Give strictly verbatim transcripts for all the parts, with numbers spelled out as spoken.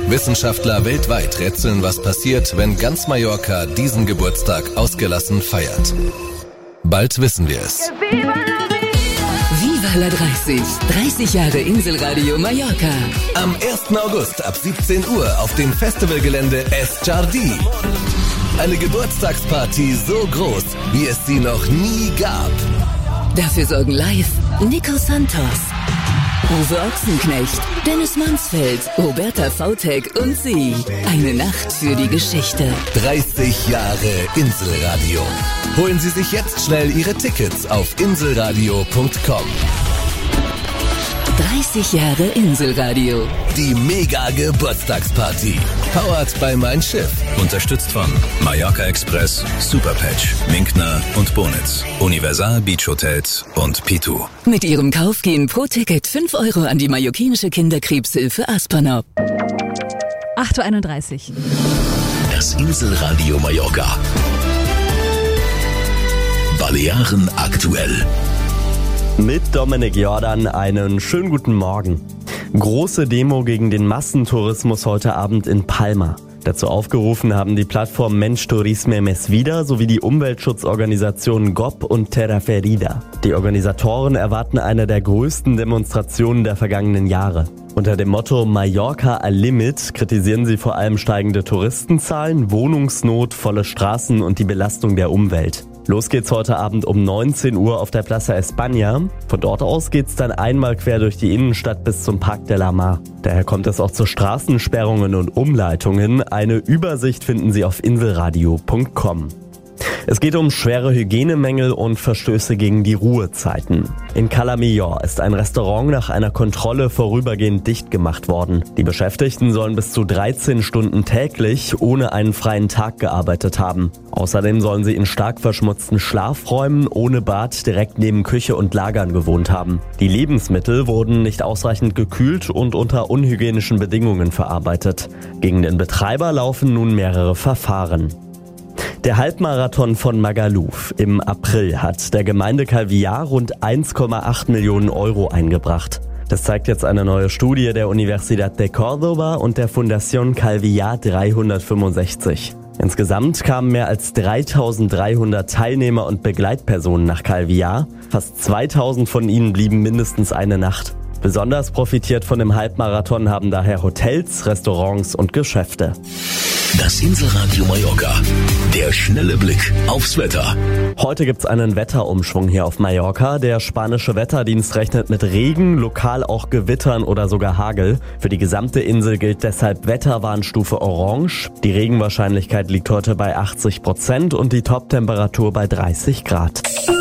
Wissenschaftler weltweit rätseln, was passiert, wenn ganz Mallorca diesen Geburtstag ausgelassen feiert. Bald wissen wir es. Viva la dreißig. dreißig Jahre Inselradio Mallorca. Am ersten August ab siebzehn Uhr auf dem Festivalgelände Es Jardí. Eine Geburtstagsparty so groß, wie es sie noch nie gab. Dafür sorgen live Nico Santos, Uwe Ochsenknecht, Dennis Mansfeld, Roberta Vautek und sie. Eine Nacht für die Geschichte. dreißig Jahre Inselradio. Holen Sie sich jetzt schnell Ihre Tickets auf inselradio punkt com. dreißig Jahre Inselradio. Die Mega-Geburtstagsparty. Powered by Mein Schiff. Unterstützt von Mallorca Express, Superpatch, Minkner und Bonitz, Universal Beach Hotels und Pitu. Mit ihrem Kauf gehen pro Ticket fünf Euro an die mallorquinische Kinderkrebshilfe Aspernop. acht Uhr einunddreißig. Das Inselradio Mallorca. Balearen aktuell. Mit Dominik Jordan einen schönen guten Morgen. Große Demo gegen den Massentourismus heute Abend in Palma. Dazu aufgerufen haben die Plattform Mensch Turisme Mes Vida sowie die Umweltschutzorganisationen G O P und Terra Ferida. Die Organisatoren erwarten eine der größten Demonstrationen der vergangenen Jahre. Unter dem Motto Mallorca al Limit kritisieren sie vor allem steigende Touristenzahlen, Wohnungsnot, volle Straßen und die Belastung der Umwelt. Los geht's heute Abend um neunzehn Uhr auf der Plaza España. Von dort aus geht's dann einmal quer durch die Innenstadt bis zum Parc de la Mar. Daher kommt es auch zu Straßensperrungen und Umleitungen. Eine Übersicht finden Sie auf inselradio punkt com. Es geht um schwere Hygienemängel und Verstöße gegen die Ruhezeiten. In Cala Millor ist ein Restaurant nach einer Kontrolle vorübergehend dicht gemacht worden. Die Beschäftigten sollen bis zu dreizehn Stunden täglich ohne einen freien Tag gearbeitet haben. Außerdem sollen sie in stark verschmutzten Schlafräumen ohne Bad direkt neben Küche und Lagern gewohnt haben. Die Lebensmittel wurden nicht ausreichend gekühlt und unter unhygienischen Bedingungen verarbeitet. Gegen den Betreiber laufen nun mehrere Verfahren. Der Halbmarathon von Magaluf im April hat der Gemeinde Calvià rund eins Komma acht Millionen Euro eingebracht. Das zeigt jetzt eine neue Studie der Universidad de Córdoba und der Fundación Calvià dreihundertfünfundsechzig. Insgesamt kamen mehr als dreitausenddreihundert Teilnehmer und Begleitpersonen nach Calvià. Fast zweitausend von ihnen blieben mindestens eine Nacht. Besonders profitiert von dem Halbmarathon haben daher Hotels, Restaurants und Geschäfte. Das Inselradio Mallorca. Der schnelle Blick aufs Wetter. Heute gibt's einen Wetterumschwung hier auf Mallorca. Der spanische Wetterdienst rechnet mit Regen, lokal auch Gewittern oder sogar Hagel. Für die gesamte Insel gilt deshalb Wetterwarnstufe Orange. Die Regenwahrscheinlichkeit liegt heute bei achtzig Prozent und die Toptemperatur bei dreißig Grad.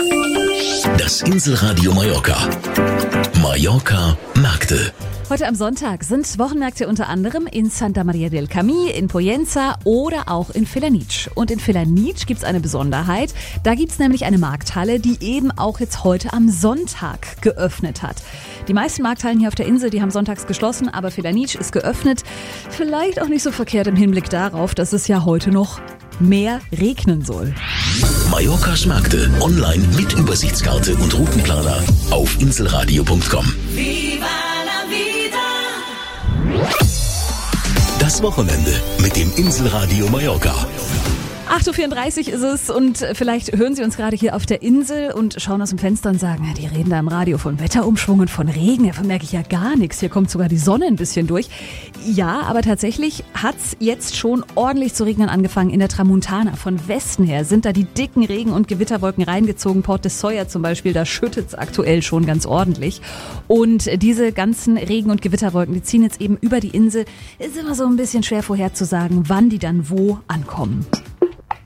Das Inselradio Mallorca. Mallorca Märkte. Heute am Sonntag sind Wochenmärkte unter anderem in Santa Maria del Camí, in Pollença oder auch in Felanitx. Und in Felanitx gibt's eine Besonderheit. Da gibt's nämlich eine Markthalle, die eben auch jetzt heute am Sonntag geöffnet hat. Die meisten Markthallen hier auf der Insel, die haben sonntags geschlossen, aber Felanitx ist geöffnet. Vielleicht auch nicht so verkehrt im Hinblick darauf, dass es ja heute noch mehr regnen soll. Mallorcas Märkte online mit Übersichtskarte und Routenplaner auf inselradio punkt com. Das Wochenende mit dem Inselradio Mallorca. acht Uhr vierunddreißig ist es und vielleicht hören Sie uns gerade hier auf der Insel und schauen aus dem Fenster und sagen, ja, die reden da im Radio von Wetterumschwung und von Regen, davon merke ich ja gar nichts. Hier kommt sogar die Sonne ein bisschen durch. Ja, aber tatsächlich hat's jetzt schon ordentlich zu regnen angefangen in der Tramuntana. Von Westen her sind da die dicken Regen- und Gewitterwolken reingezogen. Port de Sóller zum Beispiel, da schüttet's aktuell schon ganz ordentlich. Und diese ganzen Regen- und Gewitterwolken, die ziehen jetzt eben über die Insel. Ist immer so ein bisschen schwer vorherzusagen, wann die dann wo ankommen.